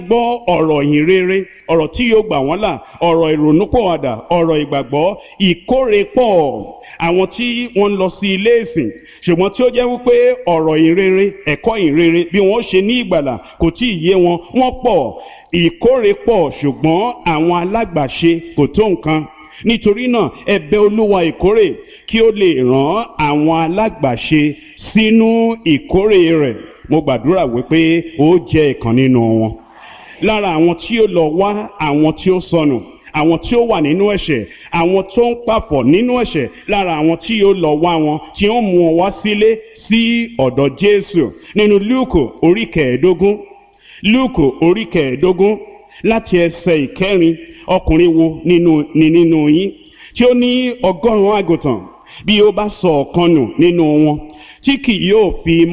gbọ́ ọ̀rọ̀ ìyìn rere, ọ̀rọ̀ tí yóò gbà wọ́n là, ọ̀rọ̀ ìrònúpìwàdà, ọ̀rọ̀ ìgbàgbọ́, ìkórè pọ̀ àwọn tí wọ́n ń lọ sí ilé ìsìn ṣùgbọ́n tí ó jẹ́ wípé ọ̀rọ̀ ìyìn rere, ẹ̀kọ́ ìyìn rere bí wọ́n ṣe ní ìgbàlà kò tí ì yé wọn, wọ́n pọ̀, ìkórè pọ̀ ṣùgbọ́n àwọn alágbàṣe kò tó nǹkan. Nítorí náà ẹ bẹ̀ Olúwa ìkórè kí ó lè rán àwọn alágbàṣe sínú ìkórè rẹ̀. Mo gbàdúrà wípé ó jẹ́ ìkan nínú wọn. Lára àwọn tí ó lọ wá àwọn tí ó sọnù, àwọn tí ó wà nínú ẹ̀ṣẹ̀, àwọn tó ń pàpọ̀ nínú ẹ̀ṣẹ̀, lára àwọn tí yóò lọ wá wọn tí ó mú wọn wá sílé sí ọ̀dọ̀ Jésù. Nínú Lúùkù orí kẹẹ̀ẹ́dógún, Lúùkù orí kẹẹ̀ẹ́dógún láti ẹsẹ̀ ìkẹrin, ọkùnrin wo nínú yín tí ó ní 100 àgùntàn, bí ó bá sọ ọ̀kan nù nínú wọn, tí kì yóò fi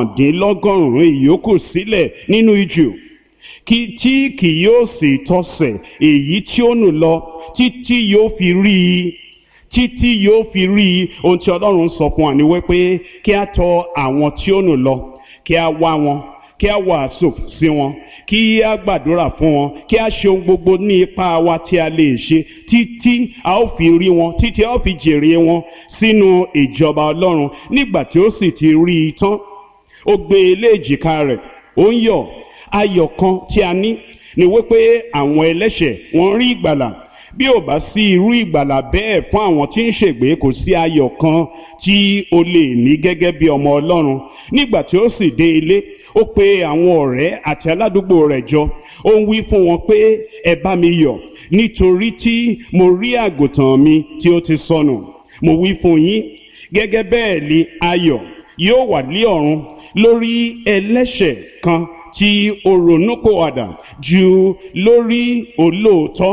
99 ìyókù sílẹ̀ nínú ijù, tí kì yóò sì tọsẹ̀ èyí tí ó nù lọ títí yóò fi rí i, títí yóò fi rí i. Ohun tí Ọlọ́run sọ fún wa ni wípé kí a tọ̀ àwọn tí ó nù lọ, kí a wá wọn, kí a wàásù sí wọn, kí a gbàdúrà fún wọn, kí a ṣe ohun gbogbo ní ipá wa tí a lè ṣe títí a ó fi rí wọn, títí a ó fi jèrè wọn sínú ìjọba Ọlọ́run. Nígbà tí ó sì ti rí i tán, ó gbé e lé èjìká rẹ̀, ó ń yọ̀. Ayọ̀ kan tí a ní ni wípé àwọn ẹlẹ́ṣẹ̀ wọ́n rí ìgbàlà. Bí ò bá sí irú ìgbàlà bẹ́ẹ̀ fún àwọn tí ń ṣègbé, kò sí ayọ̀ kan tí o lè ní gẹ́gẹ́ bí ọmọ Ọlọ́run. Nígbà tí ó sì dé ilé, ó pe àwọn ọ̀rẹ́ àti aládùúgbò rẹ̀ jọ, ó ń wí fún wọn pé ẹ bá mi yọ̀ nítorí tí mo rí àgùntàn mi tí ó ti sọnù. Mo wí fún yín, gẹ́gẹ́ bẹ́ẹ̀ ni ayọ̀ yóò wà ní ọ̀run lórí ẹlẹ́ṣẹ̀ kan tí ó ronúpìwàdà ju lórí olóòótọ́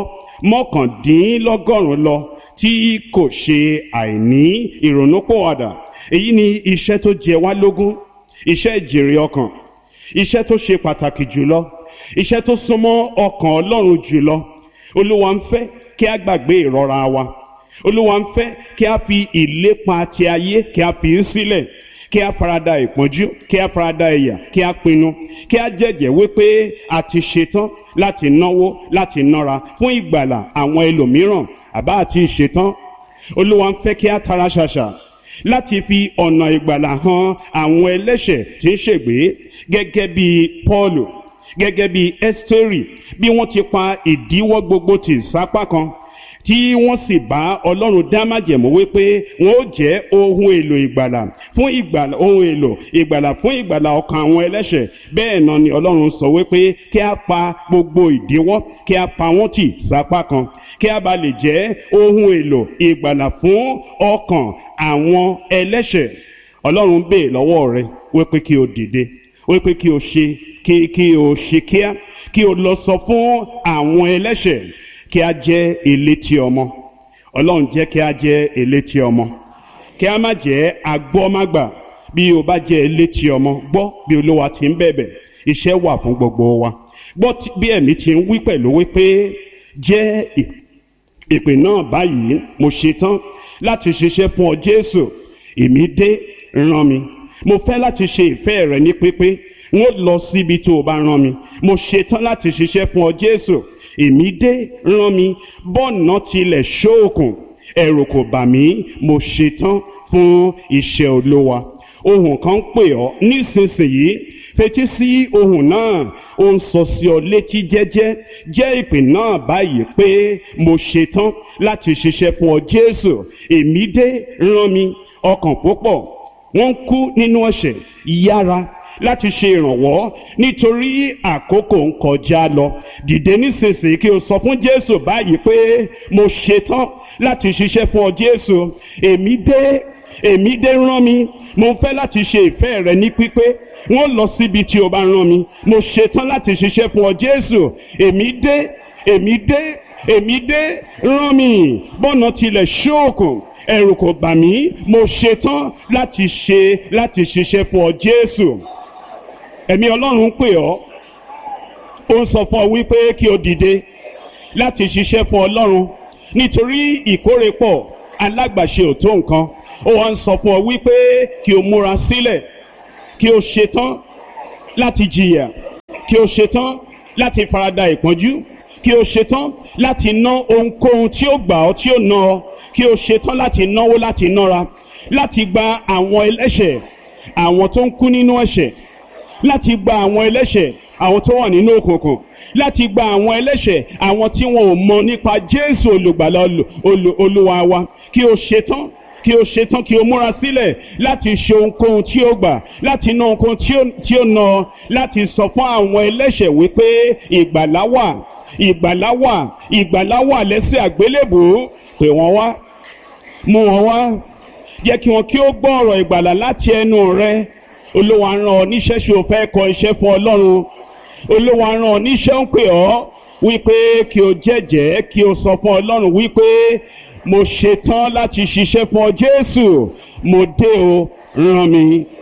99 lọ tí kò ṣe àìní ìrònúpìwàdà. Èyí ni iṣẹ́ tó jẹ wá lógún, iṣẹ́ ìjèrè ọkàn, iṣẹ́ tó ṣe pàtàkì jùlọ, iṣẹ́ tó súnmọ́ ọkàn Ọlọ́run jùlọ. Olúwa ń fẹ́ kí a gbàgbé ìrora wa. Olúwa ń fẹ́ kí a fi ìlépa ti ayé kí a fi sílẹ̀, kí a farada ìpọ́njú, kí a farada ìyà, kí a pinnu, kí a jẹ́jẹ́ wípé a ti ṣetán láti náwó, láti nára fún ìgbàlà àwọn ẹlòmíràn, àbá àti ìṣetán. Olúwa ń fẹ́ kí a tara ṣàṣà láti fi ọ̀nà ìgbàlà hàn àwọn ẹlẹ́ṣẹ̀ tí ń ṣègbé, gẹ́gẹ́ bí Pọ́ọ̀lù, gẹ́gẹ́ bí Ẹ́sítérì, bí wọ́n ti pa ìdíwọ́ gbogbo tì sápá kan, tí wọ́n sì bá Ọlọ́run dá májẹ̀mú wípé wọ́n ó jẹ́ ohun èlò ìgbàlà fún ìgbàlà, ohun èlò ìgbàlà fún ìgbàlà ọkàn àwọn ẹlẹ́ṣẹ̀. Bẹ́ẹ̀ náà ni Ọlọ́run sọ wípé kí a pa gbogbo ìdíwọ́, kí a pa wọ́n tì sápá kan, kí a bá lè jẹ́ ohun èlò ìgbàlà fún ọkàn àwọn ẹlẹ́ṣẹ̀. Ọlọ́run bèè lọ́wọ́ rẹ wípé kí o dìde, wípé kí o ṣe kíá, kí o lọ sọ fún àwọn ẹlẹ́ṣẹ̀ kí a jẹ́ elétí ọmọ. Ọlọ́run jẹ́ kí a jẹ́ elétí ọmọ, kí a má jẹ́ agbọ́mágbà. Bí o bá jẹ́ elétí ọmọ, gbọ́ bí Olúwa ti ń bẹ̀bẹ̀. Iṣẹ́ wà fún gbogbo wa. Gbọ́ bí ẹ̀mí ti ń wí pẹ̀lú wípé jẹ́ ìpè náà báyìí, mo ṣetán láti ṣiṣẹ́ fún ọ Jésù, èmi dé, rán mi. Mo fẹ́ láti ṣe ìfẹ́ rẹ ní pípé, n ó lọ síbi tó o bá rán mi. Mo ṣetán láti ṣiṣẹ́ fún ọ Jésù, èmi dé, rán mi. Bọ́ọ̀nà tilẹ̀ ṣóòkùn, ẹ̀rù kò bà mí, mo ṣetán fún iṣẹ́ Olúwa. Ohùn kan ń pè ọ́ nísinsìnyí, fetí sí ohùn náà, ó ń sọ sí ọ létí jẹ́jẹ́. Jẹ́ ìpè náà báyìí pé mo ṣetán láti ṣiṣẹ́ fún ọ Jésù, èmi dé, rán mi. Ọkàn púpọ̀ wọ́n ń kú nínú ẹ̀ṣẹ̀, yára láti ṣe ìrànwọ́ nítorí àkókò ń kọjá lọ. Dìde nísinsìnyí kí o sọ fún Jésù báyìí pé mo ṣetán láti ṣiṣẹ́ fún ọ Jésù, èmi dé, rán mi. Mo fẹ́ láti ṣe ìfẹ́ rẹ ní pípé, wọ́n lọ síbi tí o bá rán mi. Mo ṣetán láti ṣiṣẹ́ fún ọ Jésù, èmi dé, rán mi. Bọ́ọ̀nà tilẹ̀ ṣóòkùn, ẹ̀rù kò bà mí, mo ṣetán láti ṣiṣẹ́ fún ọ Jésù. Ẹ̀mí Ọlọ́run ń pè ọ́, ó ń sọ fún ọ wípé kí o dìde láti ṣiṣẹ́ fún Ọlọ́run nítorí ìkórè pọ̀, alágbàṣe ò tó nǹkan. Ó wá ń sọ fún ọ wípé kí o múra sílẹ̀, kí o ṣetán láti jìyà, kí o ṣetán láti farada ìpọ́njú, kí o ṣetán láti ná ohunkóhun tí ó gbà ọ́ tí ó ná ọ, kí o ṣetán láti náwó láti nára, láti gba àwọn ẹlẹ́ṣẹ̀, àwọn tó ń kú nínú ẹ̀ṣẹ̀, láti gba àwọn ẹlẹ́ṣẹ̀, àwọn tó wà nínú òkùnkùn, láti gba àwọn ẹlẹ́ṣẹ̀, àwọn tí wọn ò mọ nípa Jésù olùgbàlà olúwa wa. Kí o ṣetán, kí o ṣetán, kí o múra sílẹ̀ láti ṣe ohunkóhun tí ó gbà, láti ná ohunkóhun tí ó ná, láti sọ fún àwọn ẹlẹ́ṣẹ̀ wípé ìgbàlà wà, ìgbàlà wà, ìgbàlà wà lẹ́sẹ̀ àgbélébùú. Pè wọ́n wá, mú wọn wá, jẹ́ kí wọn kí ó gbọ́ ọ̀rọ̀ ìgbàlà láti ẹnu rẹ. Olúwa rán ọ níṣẹ́, ṣé o fẹ́ kọ iṣẹ́ fún Ọlọ́run? Olúwa rán ọ níṣẹ́, ń pè ọ́ wípé kí o jẹ́jẹ́, kí o sọ fún Ọlọ́run wípé mo ṣetán láti ṣiṣẹ́ fún ọ Jésù, mo dé o, rán mi.